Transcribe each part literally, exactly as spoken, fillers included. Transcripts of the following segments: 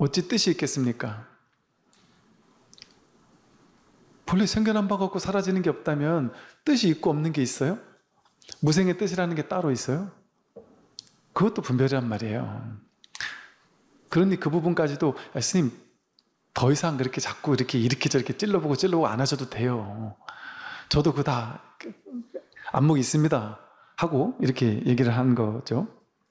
어찌 뜻이 있겠습니까? 본래 생겨난 바 갖고 사라지는 게 없다면 뜻이 있고 없는 게 있어요? 무생의 뜻이라는 게 따로 있어요? 그것도 분별이란 말이에요. 그러니 그 부분까지도 야, 스님 더 이상 그렇게 자꾸 이렇게 이렇게 저렇게 찔러보고 찔러보고 안 하셔도 돼요. 저도 그거 다 안목이 있습니다 하고 이렇게 얘기를 한 거죠.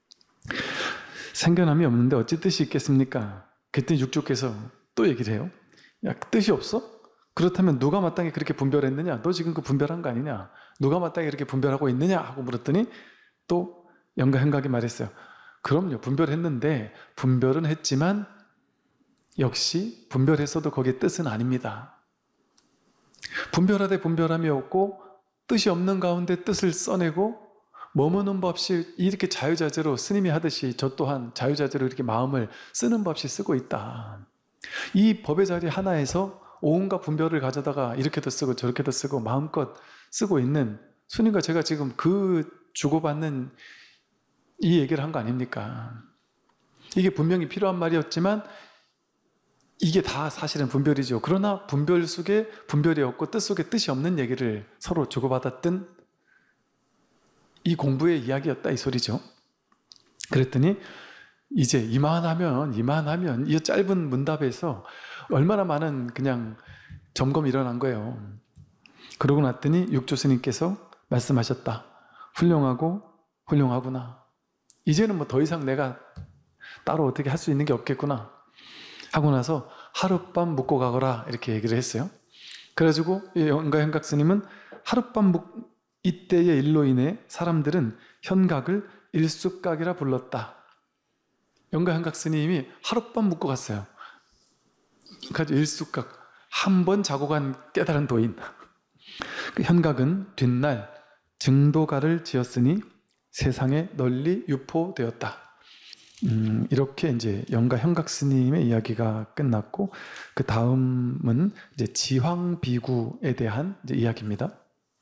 생겨남이 없는데 어찌 뜻이 있겠습니까? 그때 육조께서 또 얘기를 해요. 야, 뜻이 없어? 그렇다면 누가 마땅히 그렇게 분별했느냐? 너 지금 그 분별한 거 아니냐? 누가 마땅히 그렇게 분별하고 있느냐? 하고 물었더니 또 영가현각이 말했어요. 그럼요, 분별했는데 분별은 했지만 역시 분별했어도 거기에 뜻은 아닙니다. 분별하되 분별함이 없고 뜻이 없는 가운데 뜻을 써내고 머무는 법 없이 이렇게 자유자재로 스님이 하듯이 저 또한 자유자재로 이렇게 마음을 쓰는 법 없이 쓰고 있다. 이 법의 자리 하나에서 온갖 분별을 가져다가 이렇게도 쓰고 저렇게도 쓰고 마음껏 쓰고 있는 스님과 제가 지금 그 주고받는 이 얘기를 한 거 아닙니까? 이게 분명히 필요한 말이었지만 이게 다 사실은 분별이죠. 그러나 분별 속에 분별이 없고 뜻 속에 뜻이 없는 얘기를 서로 주고받았던 이 공부의 이야기였다 이 소리죠. 그랬더니 이제 이만하면 이만하면 이 짧은 문답에서 얼마나 많은 그냥 점검이 일어난 거예요. 그러고 났더니 육조 스님께서 말씀하셨다. 훌륭하고 훌륭하구나. 이제는 뭐 더 이상 내가 따로 어떻게 할 수 있는 게 없겠구나 하고 나서 하룻밤 묵고 가거라 이렇게 얘기를 했어요. 그래가지고 영가현각 스님은 하룻밤 묵 이때의 일로 인해 사람들은 현각을 일숙각이라 불렀다. 영가현각 스님이 하룻밤 묵고 갔어요. 그래서 일숙각, 한 번 자고 간 깨달은 도인. 그 현각은 뒷날 증도가를 지었으니 세상에 널리 유포되었다. 음, 이렇게 이제 영가현각 스님의 이야기가 끝났고, 그 다음은 이제 지황비구에 대한 이제 이야기입니다.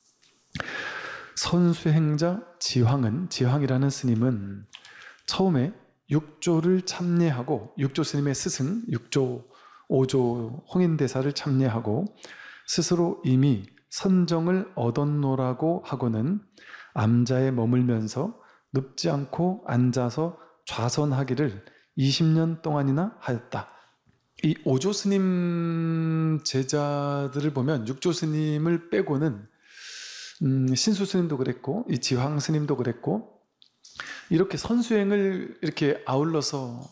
선수행자 지황은, 지황이라는 스님은 처음에 육조를 참례하고, 육조 스님의 스승, 육조, 오조 홍인대사를 참례하고 스스로 이미 선정을 얻었노라고 하고는 암자에 머물면서 눕지 않고 앉아서 좌선하기를 이십 년 동안이나 하였다. 이 오조 스님 제자들을 보면 육조 스님을 빼고는 음, 신수 스님도 그랬고 이 지황 스님도 그랬고 이렇게 선수행을 이렇게 아울러서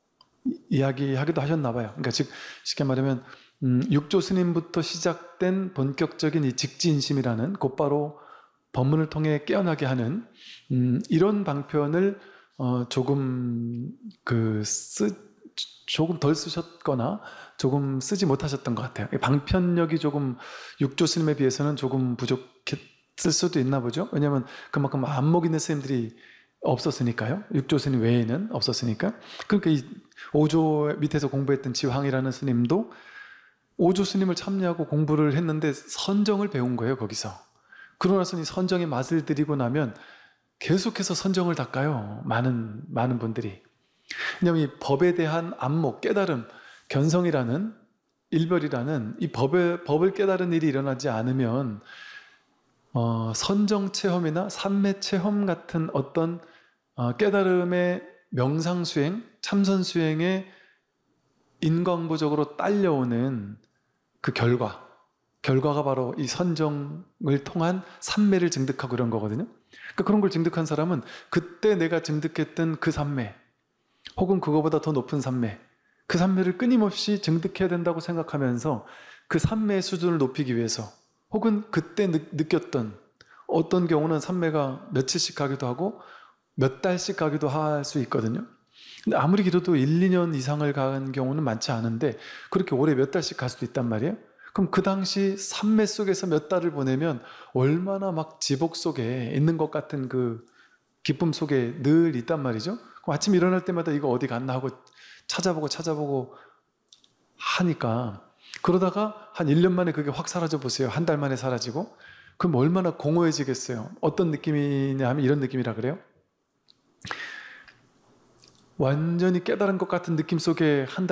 이야기하기도 하셨나 봐요. 그러니까 즉 쉽게 말하면 음, 육조 스님부터 시작된 본격적인 이 직지인심이라는 곧바로 법문을 통해 깨어나게 하는 음, 이런 방편을 어, 조금 그 쓰, 조금 덜 쓰셨거나 조금 쓰지 못하셨던 것 같아요. 방편력이 조금 육조 스님에 비해서는 조금 부족했을 수도 있나 보죠. 왜냐하면 그만큼 안목 있는 스님들이 없었으니까요. 육조 스님 외에는 없었으니까. 그러니까 이 오조 밑에서 공부했던 지황이라는 스님도 오조 스님을 참여하고 공부를 했는데 선정을 배운 거예요, 거기서. 그러고 나서 이 선정의 맛을 들이고 나면 계속해서 선정을 닦아요. 많은, 많은 분들이. 왜냐하면 이 법에 대한 안목, 깨달음, 견성이라는, 일별이라는 이 법에, 법을 깨달은 일이 일어나지 않으면 어, 선정체험이나 삼매체험 같은 어떤 어, 깨달음의 명상수행, 참선수행에 인과응보적으로 딸려오는 그 결과, 결과가 바로 이 선정을 통한 삼매를 증득하고 이런 거거든요. 그러니까 그런 걸 증득한 사람은 그때 내가 증득했던 그 삼매 혹은 그거보다 더 높은 삼매, 그 삼매를 끊임없이 증득해야 된다고 생각하면서 그 삼매의 수준을 높이기 위해서 혹은 그때 느, 느꼈던 어떤 경우는 삼매가 며칠씩 가기도 하고 몇 달씩 가기도 할 수 있거든요. 근데 아무리 길어도 일, 이 년 이상을 간 경우는 많지 않은데 그렇게 오래 몇 달씩 갈 수도 있단 말이에요. 그럼 그 당시 삼매 속에서 몇 달을 보내면 얼마나 막 지복 속에 있는 것 같은 그 기쁨 속에 늘 있단 말이죠. 그럼 아침 일어날 때마다 이거 어디 갔나 하고 찾아보고 찾아보고 하니까 그러다가 한 일 년 만에 그게 확 사라져 보세요. 한 달 만에 사라지고. 그럼 얼마나 공허해지겠어요. 어떤 느낌이냐 하면 이런 느낌이라 그래요. 완전히 깨달은 것 같은 느낌 속에 한 달